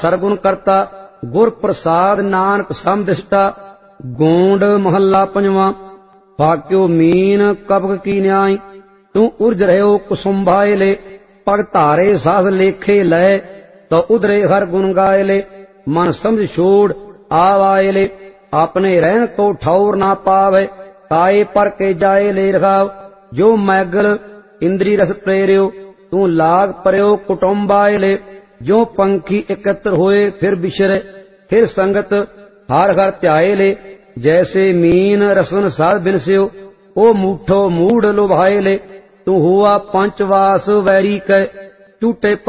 ਸਰਗੁਣ ਕਰਤਾ ਗੁਰ ਪ੍ਰਸਾਦ ਨਾਨਕ ਸਮਦਿਸ਼ਟਾ। ਗੋਂਡ ਮਹੱਲਾ ਪੰਜਵਾਂ। ਭਾਕਿਓ ਮੀਨ ਕਬਕ ਕੀ ਨਿਆਈ, ਤੂੰ ਉਰਜ ਰਹਿਓ ਕੁਸੁੰਭਾਏ ਲੈ। ਪਗ ਧਾਰੇ ਸਾਸ ਲੇਖੇ ਲੈ, ਤੋ ਉਧਰੇ ਹਰ ਗੁਣ ਗਾਏ ਲੈ। ਮਨ ਸਮਝ ਛੋੜ ਆਵਾਏ ਲੈ, ਆਪਣੇ ਰਹਿਣ ਕੋ ਠੌਰ ਨਾ ਪਾਵੇ। ਕਾਏ ਪਰ ਕੇ ਜਾਏ ਲੈ ਰਖਾਵ, ਜੋ ਮੈਗਲ ਇੰਦਰੀ ਰਸ ਪ੍ਰੇਰਿਓ। ਤੂੰ ਲਾਗ ਪਰਿਓ ਕੁਟੁੰਬਾਏ ਲੈ, ਜੋ ਪੰਖੀ ਇਕੱਤਰ ਹੋਏ ਫਿਰ ਵਿਸ਼ਰੇ। ਫਿਰ ਸੰਗਤ ਹਰ ਹਰ ਧਿਆਏ ਲੈ, ਜੈਸੇ ਮੀਨ ਰਸਨ ਸਾਧ ਬਿਨਸਿਓ। ਉਹ ਮੂਠੋ ਮੂੜ ਲੁਭਾਏ ਲੈ, ਤੂੰ ਹੁਆ ਪੰਚਵਾਸ ਵੈਰੀ ਕੈ। ਝੂਟੇ